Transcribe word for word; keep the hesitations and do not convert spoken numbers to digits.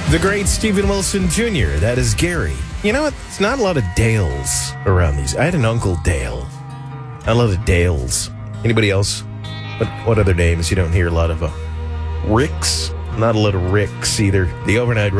The great Stephen Wilson Junior That is Gary. You know what? There's not a lot of Dales around these. I had an Uncle Dale. Not a lot of Dales. Anybody else? What, what other names? You don't hear a lot of uh, Ricks. Not a lot of Ricks either. The overnight